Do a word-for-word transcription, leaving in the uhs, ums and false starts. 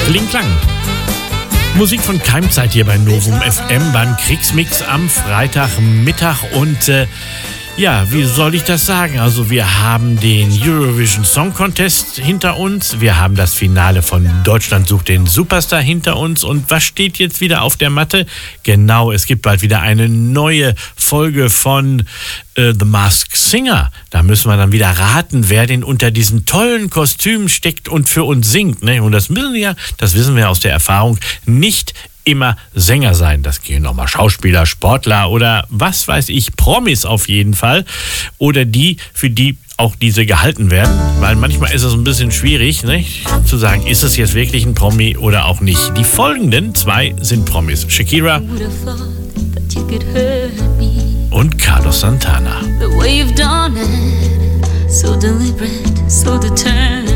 Klingklang. Musik von Keimzeit hier bei Novum F M beim Kriegsmix am Freitagmittag und äh, ja, wie soll ich das sagen? Also wir haben den Eurovision Song Contest hinter uns, wir haben das Finale von Deutschland sucht den Superstar hinter uns und was steht jetzt wieder auf der Matte? Genau, es gibt bald wieder eine neue Folge von äh, The Masked Singer. Da müssen wir dann wieder raten, wer denn unter diesen tollen Kostümen steckt und für uns singt. Ne? Und das müssen wir ja, das wissen wir aus der Erfahrung, nicht immer Sänger sein. Das gehen nochmal Schauspieler, Sportler oder was weiß ich, Promis auf jeden Fall. Oder die, für die auch diese gehalten werden. Weil manchmal ist es ein bisschen schwierig, ne, zu sagen, ist es jetzt wirklich ein Promi oder auch nicht. Die folgenden zwei sind Promis. Shakira und Carlos Santana. The way you've done it, so deliberate, so determined.